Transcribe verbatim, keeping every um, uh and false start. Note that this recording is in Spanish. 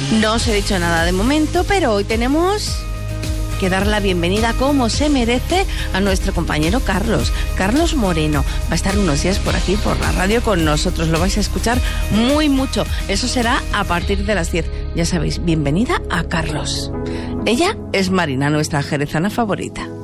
No os he dicho nada de momento, pero hoy tenemos que dar la bienvenida como se merece a nuestro compañero Carlos, Carlos Moreno. Va a estar unos días por aquí, por la radio con nosotros. Lo vais a escuchar muy mucho. Eso será a partir de las diez. Ya sabéis, bienvenida a Carlos. Ella es Marina, nuestra jerezana favorita.